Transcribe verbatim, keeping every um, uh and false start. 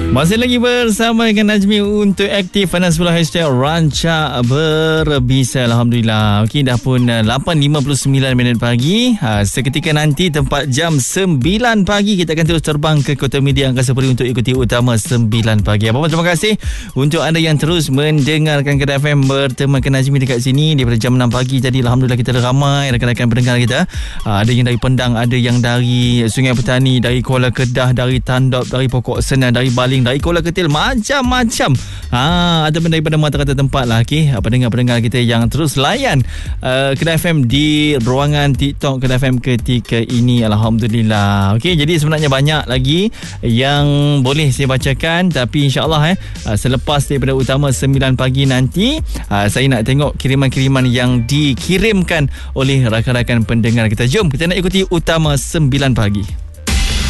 Masih lagi bersama dengan Najmi untuk aktif Panas Bola hashtag Rancak Berbisa. Alhamdulillah. Okey, dah pun lapan lima puluh sembilan minit pagi. Ha, seketika nanti tempat jam sembilan pagi kita akan terus terbang ke Kota Media Angkasa Puri untuk ikuti utama sembilan pagi. Apa-apa terima kasih untuk anda yang terus mendengarkan Kedah F M bertemankan Najmi dekat sini daripada jam enam pagi. Jadi Alhamdulillah kita ada ramai rakan-rakan pendengar kita. Ha, ada yang dari Pendang, ada yang dari Sungai Petani, dari Kuala Kedah, dari Tandop, dari Pokok Senang, dari Baling, dari Kuala Ketil, macam-macam. Ha, ataupun daripada mata-mata tempat lah. Okay? Pendengar-pendengar kita yang terus layan uh, Kedah F M di ruangan TikTok Kedah F M ketika ini. Alhamdulillah. Okay, jadi sebenarnya banyak lagi yang boleh saya bacakan, tapi insyaAllah eh, uh, selepas daripada utama sembilan pagi nanti, uh, saya nak tengok kiriman-kiriman yang dikirimkan oleh rakan-rakan pendengar kita. Jom kita nak ikuti utama sembilan pagi.